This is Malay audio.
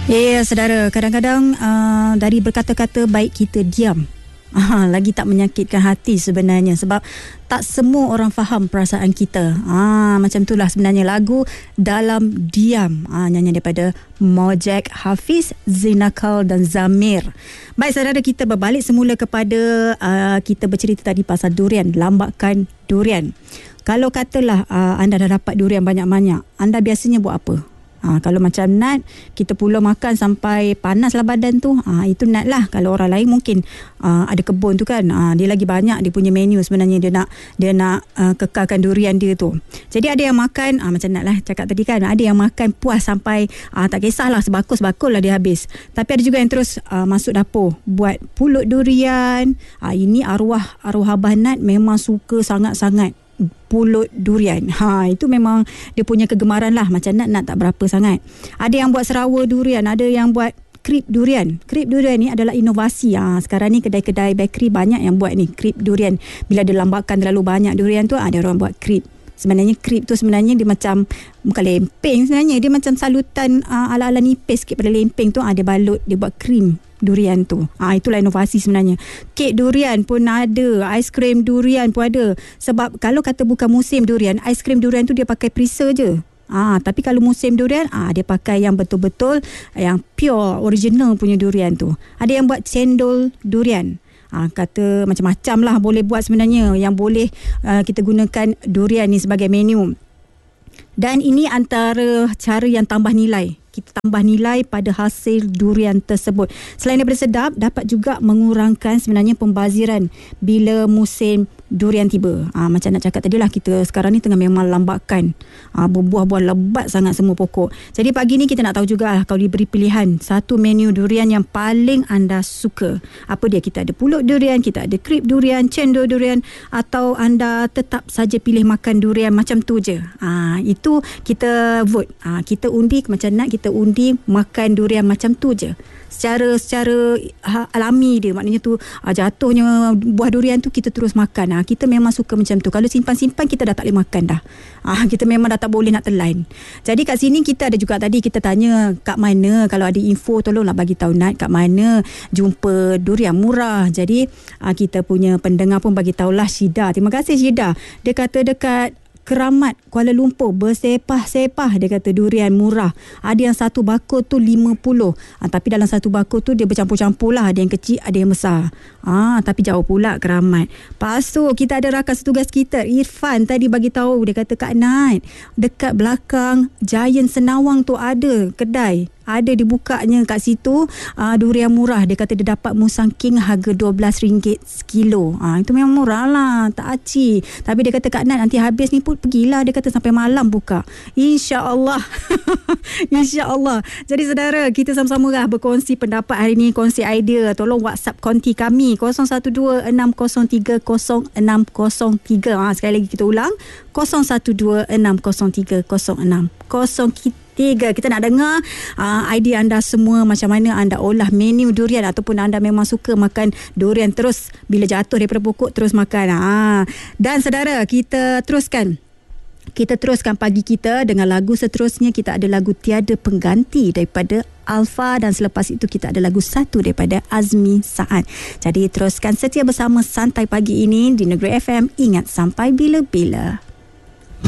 Ya, saudara, kadang-kadang dari berkata-kata baik kita diam. Lagi tak menyakitkan hati sebenarnya, sebab tak semua orang faham perasaan kita. Macam itulah sebenarnya lagu Dalam Diam, nyanyian daripada Mojek, Hafiz, Zinakal dan Zamir. Baik saudara, kita berbalik semula kepada kita bercerita tadi pasal durian, lambakan durian. Kalau katalah anda dah dapat durian banyak-banyak, anda biasanya buat apa? Kalau macam Nat, kita pula makan sampai panaslah badan tu. Itu Nat lah. Kalau orang lain mungkin ada kebun tu kan, dia lagi banyak dia punya menu sebenarnya. Dia nak kekalkan durian dia tu. Jadi ada yang makan macam Nat lah cakap tadi kan, ada yang makan puas sampai tak kisahlah, sebakul lah dia habis. Tapi ada juga yang terus masuk dapur buat pulut durian. Ini arwah Abah Nat memang suka sangat-sangat pulut durian. Itu memang dia punya kegemaran lah. Macam Nat tak berapa sangat. Ada yang buat serawa durian, ada yang buat krip durian. Krip durian ni adalah inovasi. Sekarang ni kedai-kedai bakery banyak yang buat ni krip durian. Bila dia lambakan terlalu banyak durian tu, ada orang buat krip. Sebenarnya krip tu sebenarnya dia macam, bukan lempeng sebenarnya, dia macam salutan ala-ala nipis sikit pada lempeng tu. Dia balut, dia buat krim durian tu. Itulah inovasi sebenarnya. Kek durian pun ada, aiskrim durian pun ada. Sebab kalau kata bukan musim durian, aiskrim durian tu dia pakai preser je. Tapi kalau musim durian, dia pakai yang betul-betul, yang pure, original punya durian tu. Ada yang buat cendol durian. Kata macam-macam lah boleh buat sebenarnya, yang boleh kita gunakan durian ni sebagai menu. Dan ini antara cara yang tambah nilai. Kita tambah nilai pada hasil durian tersebut. Selain daripada sedap, dapat juga mengurangkan sebenarnya pembaziran bila musim durian tiba. Macam nak cakap tadi lah, kita sekarang ni tengah memang lambakan. Berbuah-buah lebat sangat semua pokok. Jadi pagi ni kita nak tahu juga kalau diberi pilihan satu menu durian yang paling anda suka. Apa dia? Kita ada pulut durian, kita ada krip durian, cendol durian, atau anda tetap saja pilih makan durian macam tu je. Itu kita vote. Kita undi macam nak, kita undi makan durian macam tu je. Secara alami dia, maknanya tu jatuhnya buah durian tu kita terus makan. Kita memang suka macam tu. Kalau simpan-simpan kita dah tak boleh makan dah. Kita memang dah tak boleh nak telan. Jadi kat sini kita ada juga tadi kita tanya kat mana, kalau ada info tolonglah bagi tahu Nat, kat mana jumpa durian murah. Jadi kita punya pendengar pun bagi tahulah, Syida. Terima kasih Syida. Dia kata dekat Keramat, Kuala Lumpur, bersepah-sepah dia kata durian murah. Ada yang satu bakul tu 50. Tapi dalam satu bakul tu dia bercampur-campur lah. Ada yang kecil, ada yang besar. Tapi jauh pula Keramat. Lepas tu kita ada rakan setugas kita, Irfan tadi bagi tahu, dia kata Kak Nat, dekat belakang Giant Senawang tu ada kedai. Ada dibukanya kat situ durian murah. Dia kata dia dapat Musang King harga RM12 sekilo. Itu memang murah lah, tak aci. Tapi dia kata Kak Nat nanti habis ni pun pergilah, dia kata sampai malam buka, InsyaAllah. InsyaAllah. Jadi saudara, kita sama-sama lah berkongsi pendapat hari ni, kongsi idea. Tolong WhatsApp konti kami 012-603-0603. Sekali lagi kita ulang, 012-603-0603. Kita nak dengar idea anda semua, macam mana anda olah menu durian, ataupun anda memang suka makan durian terus bila jatuh daripada pokok terus makan. Dan saudara, kita teruskan pagi kita dengan lagu seterusnya. Kita ada lagu Tiada Pengganti daripada Alfa, dan selepas itu kita ada lagu satu daripada Azmi Saad. Jadi teruskan setia bersama Santai Pagi ini di Negeri FM. Ingat, sampai bila-bila.